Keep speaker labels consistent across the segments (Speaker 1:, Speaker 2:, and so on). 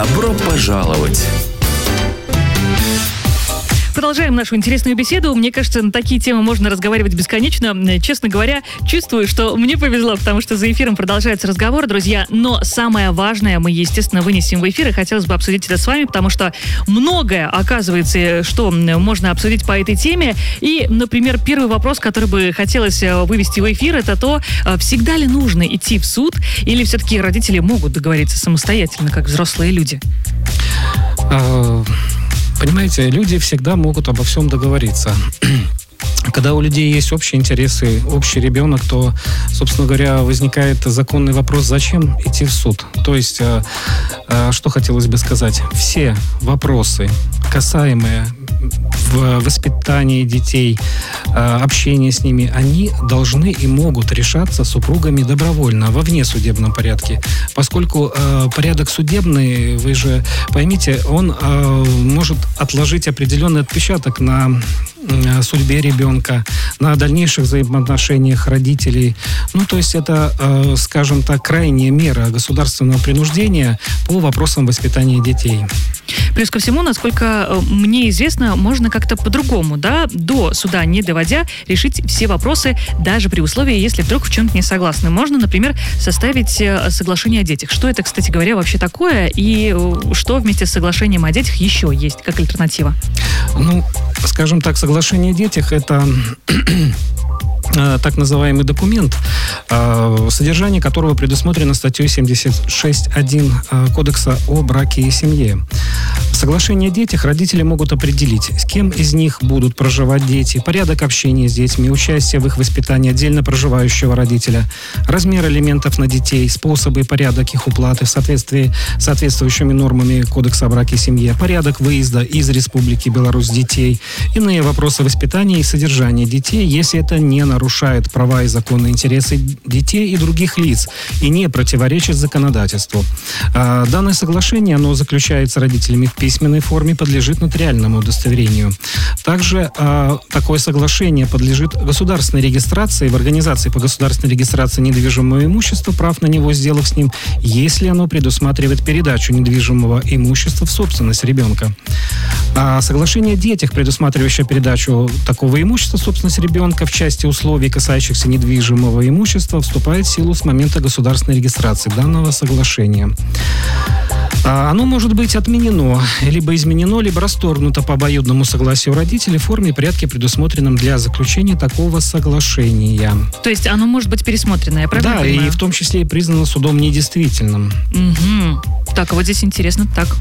Speaker 1: Добро пожаловать!
Speaker 2: Продолжаем нашу интересную беседу. Мне кажется, на такие темы можно разговаривать бесконечно. Честно говоря, чувствую, что мне повезло, потому что за эфиром продолжается разговор, друзья. Но самое важное мы, естественно, вынесем в эфир, и хотелось бы обсудить это с вами, потому что многое, оказывается, что можно обсудить по этой теме. И, например, первый вопрос, который бы хотелось вывести в эфир, это то, всегда ли нужно идти в суд, или все-таки родители могут договориться самостоятельно, как взрослые люди?
Speaker 3: Понимаете, люди всегда могут обо всем договориться. Когда у людей есть общие интересы, общий ребенок, то, собственно говоря, возникает законный вопрос, зачем идти в суд. То есть, что хотелось бы сказать, все вопросы, касаемые воспитания детей, общения с ними, они должны и могут решаться супругами добровольно, во внесудебном порядке. Поскольку порядок судебный, вы же поймите, он может отложить определенный отпечаток на судьбе ребенка, на дальнейших взаимоотношениях родителей. То есть это, скажем так, крайняя мера государственного принуждения по вопросам воспитания детей.
Speaker 2: Плюс ко всему, насколько мне известно, можно как-то по-другому, да, до суда не доводя, решить все вопросы, даже при условии, если вдруг в чем-то не согласны. Можно, например, составить соглашение о детях. Что это, кстати говоря, вообще такое, и что вместе с соглашением о детях еще есть, как альтернатива?
Speaker 3: Скажем так, соглашение о детях – это так называемый документ, содержание которого предусмотрено статьей 76.1 Кодекса о браке и семье. В соглашении о детях родители могут определить, с кем из них будут проживать дети, порядок общения с детьми, участие в их воспитании отдельно проживающего родителя, размер алиментов на детей, способы и порядок их уплаты в соответствии с соответствующими нормами Кодекса о браке и семье, порядок выезда из Республики Беларусь детей, иные вопросы воспитания и содержания детей, если это не нарушает права и законные интересы детей и других лиц и не противоречит законодательству. Данное соглашение, оно заключается родителями в письменной форме, подлежит нотариальному удостоверению. Также такое соглашение подлежит государственной регистрации в организации по государственной регистрации недвижимого имущества, прав на него, сделок с ним, если оно предусматривает передачу недвижимого имущества в собственность ребенка. Соглашение о детях, предусматривающее передачу такого имущества в собственность ребенка в части условий, касающихся недвижимого имущества, вступает в силу с момента государственной регистрации данного соглашения. Оно может быть отменено, либо изменено, либо расторгнуто по обоюдному согласию родителей в форме и порядке, предусмотренном для заключения такого соглашения. То
Speaker 2: есть оно может быть пересмотрено, я правильно понимаю?
Speaker 3: Да, и в том числе и признано судом недействительным.
Speaker 2: Угу. Так, а вот здесь интересно, так.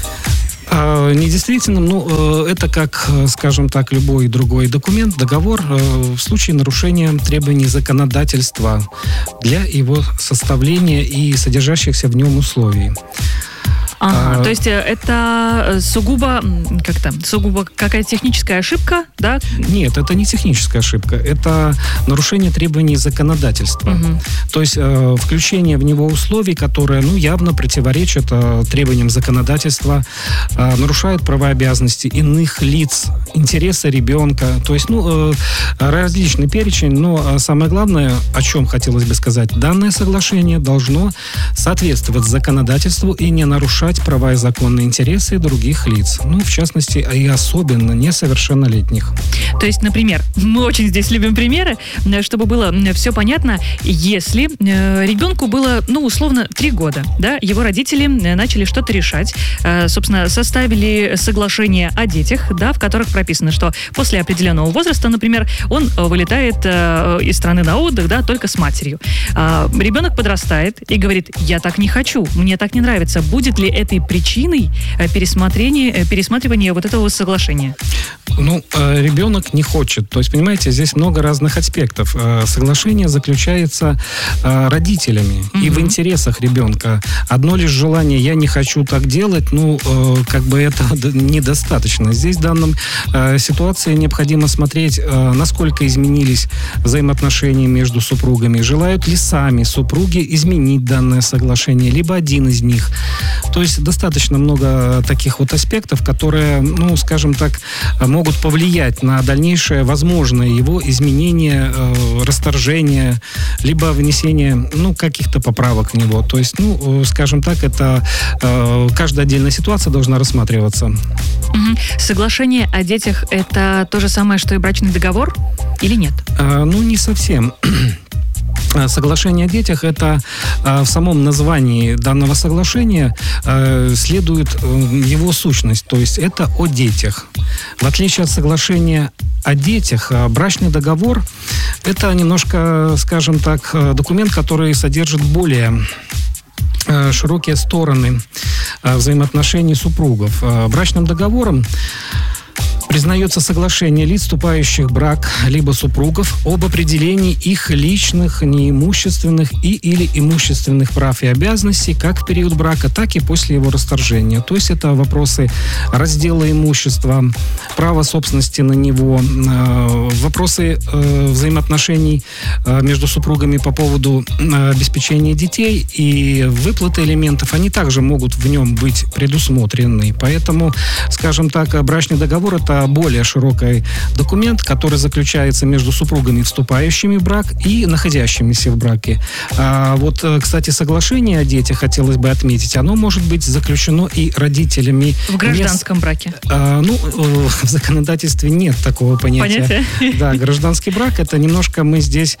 Speaker 3: Недействительным, это как, скажем так, любой другой документ, договор в случае нарушения требований законодательства для его составления и содержащихся в нем условий.
Speaker 2: То есть это сугубо какая-то техническая ошибка, да?
Speaker 3: Нет, это не техническая ошибка, это нарушение требований законодательства. Угу. То есть включение в него условий, которые явно противоречат требованиям законодательства, нарушают права и обязанности иных лиц, интересы ребенка. То есть, различный перечень, но самое главное, о чем хотелось бы сказать, данное соглашение должно соответствовать законодательству и не нарушать права и законные интересы других лиц. В частности, и особенно несовершеннолетних.
Speaker 2: То есть, например, мы очень здесь любим примеры, чтобы было все понятно, если ребенку было, условно, 3 года, да, его родители начали что-то решать, собственно, составили соглашение о детях, да, в которых прописано, что после определенного возраста, например, он вылетает из страны на отдых, да, только с матерью. Ребенок подрастает и говорит: я так не хочу, мне так не нравится. Будет ли этой причиной пересматривания вот этого соглашения?
Speaker 3: Ребенок не хочет. То есть, понимаете, здесь много разных аспектов. Соглашение заключается родителями и в интересах ребенка. Одно лишь желание «я не хочу так делать», это недостаточно. Здесь в данном ситуации необходимо смотреть, насколько изменились взаимоотношения между супругами. Желают ли сами супруги изменить данное соглашение, либо один из них. То есть достаточно много таких вот аспектов, которые, ну, скажем так, могут повлиять на дальнейшее возможное его изменение, расторжение, либо внесение, ну, каких-то поправок в него. То есть, ну, скажем так, это каждая отдельная ситуация должна рассматриваться.
Speaker 2: Соглашение о детях – это то же самое, что и брачный договор или нет?
Speaker 3: Ну, не совсем. Соглашение о детях – это в самом названии данного соглашения следует его сущность, то есть это о детях. В отличие от соглашения о детях, брачный договор – это немножко, скажем так, документ, который содержит более широкие стороны взаимоотношений супругов. Брачным договором признается соглашение лиц, вступающих в брак, либо супругов, об определении их личных, неимущественных или имущественных прав и обязанностей как в период брака, так и после его расторжения. То есть это вопросы раздела имущества, права собственности на него, вопросы взаимоотношений между супругами по поводу обеспечения детей и выплаты элементов, они также могут в нем быть предусмотрены. Поэтому, скажем так, брачный договор – это более широкий документ, который заключается между супругами, вступающими в брак, и находящимися в браке. Вот, кстати, соглашение о детях, хотелось бы отметить, оно может быть заключено и родителями.
Speaker 2: В гражданском браке?
Speaker 3: Ну, в законодательстве нет такого понятия. Да, гражданский брак, это немножко мы здесь...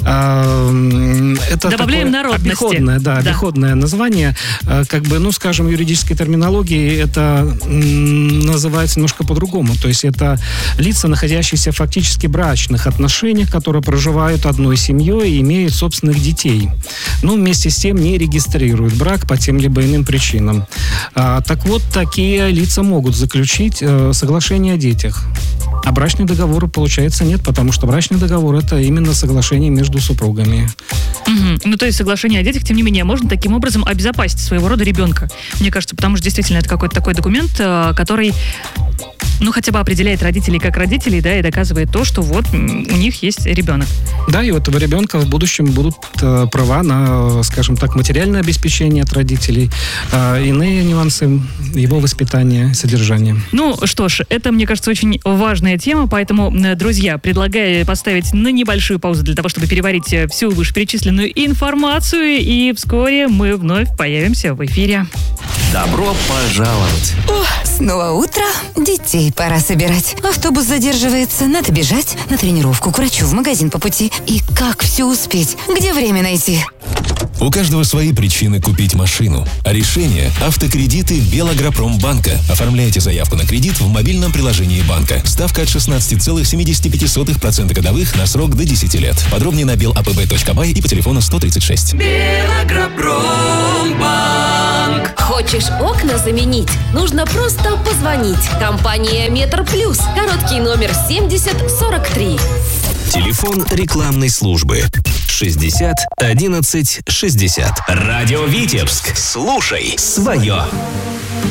Speaker 3: Это
Speaker 2: добавляем народности.
Speaker 3: Обиходное название. Как бы, ну, скажем, в юридической терминологии это называется немножко по-другому. То есть это лица, находящиеся в фактически брачных отношениях, которые проживают одной семьей и имеют собственных детей. Но вместе с тем не регистрируют брак по тем либо иным причинам. Так вот, такие лица могут заключить соглашение о детях. А брачный договор, получается, нет, потому что брачный договор – это именно соглашение между супругами.
Speaker 2: Ну, то есть соглашение о детях, тем не менее, можно таким образом обезопасить своего рода ребенка. Мне кажется, потому что действительно это какой-то такой документ, который... ну, хотя бы определяет родителей как родителей, да, и доказывает то, что вот у них есть ребенок.
Speaker 3: Да, и у этого ребенка в будущем будут права на, скажем так, материальное обеспечение от родителей, иные нюансы его воспитания, содержания.
Speaker 2: Ну, что ж, это, мне кажется, очень важная тема, поэтому, друзья, предлагаю поставить на небольшую паузу для того, чтобы переварить всю вышеперечисленную информацию, и вскоре мы вновь появимся в эфире.
Speaker 1: Добро пожаловать!
Speaker 4: Снова утро, детей пора собирать. Автобус задерживается, надо бежать на тренировку, к врачу, в магазин по пути. И как все успеть? Где время найти?
Speaker 1: У каждого свои причины купить машину. А решение – автокредиты Белагропромбанка. Оформляйте заявку на кредит в мобильном приложении банка. Ставка от 16,75% годовых на срок до 10 лет. Подробнее на belapb.by и по телефону 136.
Speaker 5: Белагропромбанк. Хочешь окна заменить? Нужно просто позвонить. Компания Метр Плюс. Короткий номер 7043.
Speaker 6: Телефон рекламной службы 60 11 60. Радио Витебск. Слушай свое.